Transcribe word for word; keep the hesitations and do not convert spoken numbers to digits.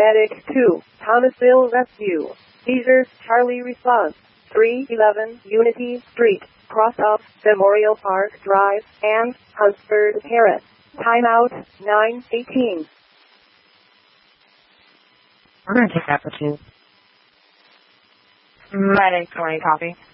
Medic two, Thomasville Rescue. Seizures, Charlie response. three eleven Unity Street, cross of Memorial Park Drive, and Hunsford Terrace. Timeout, nine eighteen. We're going to take that for two. Medic twenty, copy.